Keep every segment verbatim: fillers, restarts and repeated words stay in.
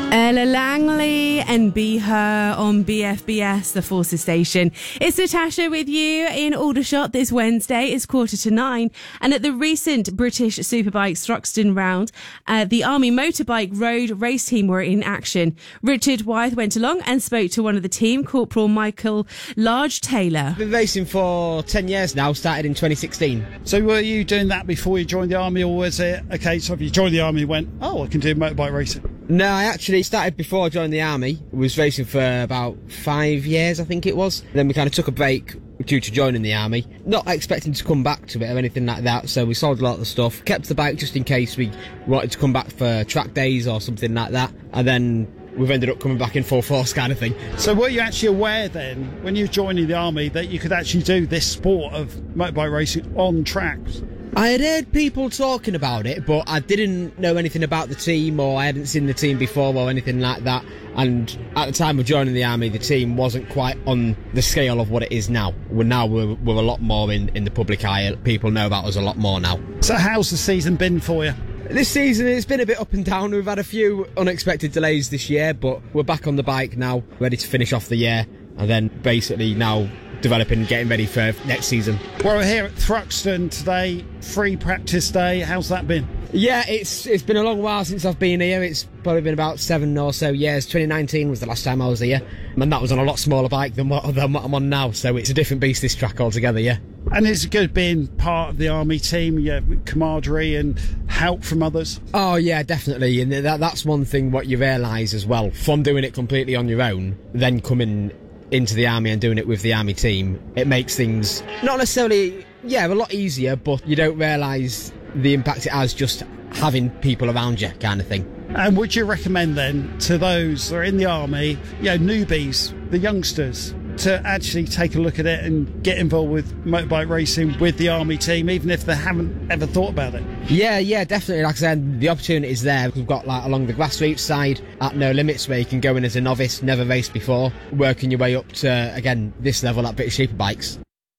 Ella Langley and Be Her on B F B S, the Forces station. It's Natasha with you in Aldershot this Wednesday. It's quarter to nine. And at the recent British Superbike Thruxton round, uh, the Army Motorbike Road Race Team were in action. Richard Wyeth went along and spoke to one of the team, Corporal Michael Large Taylor. Been racing for ten years now, started in twenty sixteen. So were you doing that before you joined the Army, or was it a case of you joined the Army and went, oh, I can do motorbike racing? No, I actually started before I joined the Army. Was racing for about five years, I think it was. Then we kind of took a break due to joining the Army. Not expecting to come back to it or anything like that, so we sold a lot of the stuff. Kept the bike just in case we wanted to come back for track days or something like that. And then we've ended up coming back in full force kind of thing. So were you actually aware then, when you were joining the Army, that you could actually do this sport of motorbike racing on tracks? I had heard people talking about it, but I didn't know anything about the team, or I hadn't seen the team before or anything like that. And at the time of joining the Army, the team wasn't quite on the scale of what it is now. We're now we're, we're a lot more in, in the public eye. People know about us a lot more now. So how's the season been for you? This season, it's been a bit up and down. We've had a few unexpected delays this year, but we're back on the bike now, ready to finish off the year, and then basically now developing, getting ready for next season. Well, we're here at Thruxton today, free practice day. How's that been? Yeah, it's it's been a long while since I've been here. It's probably been about seven or so years. twenty nineteen was the last time I was here, and that was on a lot smaller bike than what, than what I'm on now, so it's a different beast, this track altogether, yeah. And it's good being part of the Army team, yeah, camaraderie and help from others? Oh yeah, definitely, and that, that's one thing what you realise as well, from doing it completely on your own, then coming into the Army and doing it with the Army team, it makes things not necessarily, yeah, a lot easier, but you don't realise the impact it has just having people around you, kind of thing. And would you recommend then to those that are in the Army, you know, newbies, the youngsters, to actually take a look at it and get involved with motorbike racing with the Army team, even if they haven't ever thought about it? Yeah, yeah, definitely. Like I said, the opportunity is there. We've got, like, along the grassroots side at No Limits, where you can go in as a novice, never raced before, working your way up to, again, this level at British Superbikes.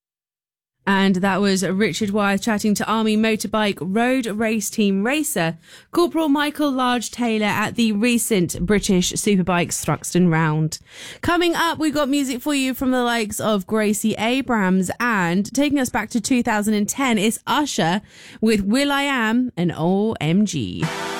And that was Richard Wyeth chatting to Army Motorbike Road Race Team racer Corporal Michael Large Taylor at the recent British Superbikes Thruxton round. Coming up, we've got music for you from the likes of Gracie Abrams, and taking us back to two thousand ten is Usher with Will I Am and O M G.